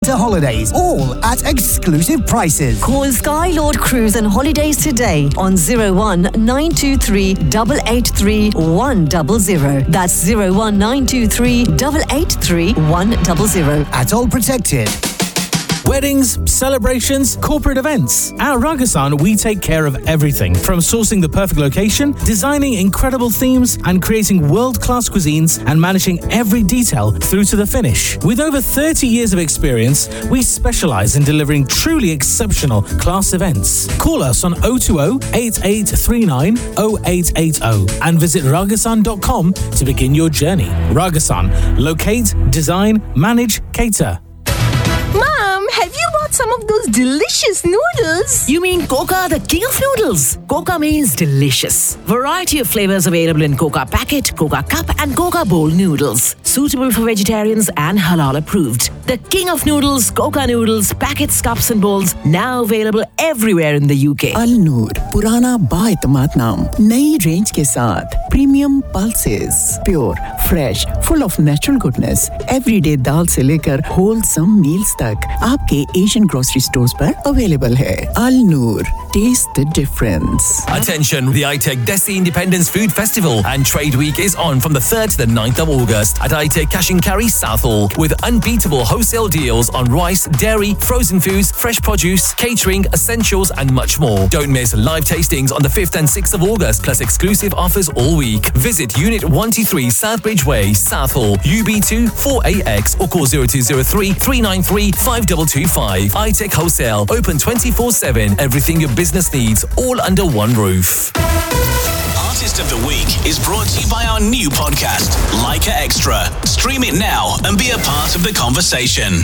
Holidays, all at exclusive prices. Call Skylord Cruise and Holidays today on 01 923 883 100. That's 01 923 883 100. At All Protected. Weddings, celebrations, corporate events. At Ragasan, we take care of everything from sourcing the perfect location, designing incredible themes, and creating world-class cuisines and managing every detail through to the finish. With over 30 years of experience, we specialize in delivering truly exceptional class events. Call us on 020-8839-0880 and visit ragasan.com to begin your journey. Ragasan. Locate, design, manage, cater. Mom, have you bought some of those delicious noodles? You mean Coca, the king of noodles? Coca means delicious. Variety of flavors available in Coca Packet, Coca Cup and Coca Bowl noodles. Suitable for vegetarians and halal approved. The king of noodles, Coca noodles, packets, cups and bowls, now available everywhere in the UK. Al Noor, पुराना बाएतमाद नाम, नई range के साथ, premium pulses, pure, fresh, full of natural goodness, everyday दाल से लेकर wholesome meals तक, आपके Asian grocery stores पर available है. Al Noor, taste the difference. Attention, the iTech Desi Independence Food Festival and Trade Week is on from the 3rd to the 9th of August at iTech Cash and Carry Southall with unbeatable wholesale deals on rice, dairy, frozen foods, fresh produce, catering, essentials and much more. Don't miss live tastings on the 5th and 6th of August plus exclusive offers all week. Visit Unit 123 Southbridge Way, Southall, UB2 4AX or call 0203 393 5225. iTech Wholesale, open 24/7. Everything your business needs, all under one roof. Artist of the Week is brought to you by our new podcast, Leica Extra. Stream it now and be a part of the conversation.